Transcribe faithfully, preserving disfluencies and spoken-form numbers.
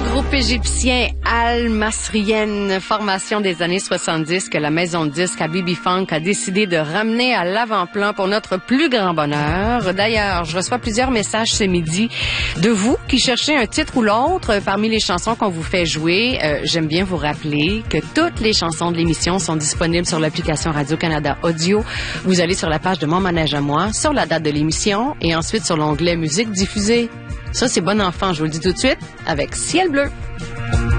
groupe égyptien Al-Masriyen, formation des années soixante-dix que la maison de disques Habibi Funk a décidé de ramener à l'avant-plan pour notre plus grand bonheur. D'ailleurs, je reçois plusieurs messages ce midi de vous qui cherchez un titre ou l'autre parmi les chansons qu'on vous fait jouer. Euh, j'aime bien vous rappeler que toutes les chansons de l'émission sont disponibles sur l'application Radio-Canada Audio. Vous allez sur la page de Mon Manège à moi, sur la date de l'émission et ensuite sur l'onglet Musique diffusée. Ça, c'est bon enfant, je vous le dis tout de suite, avec Ciel bleu.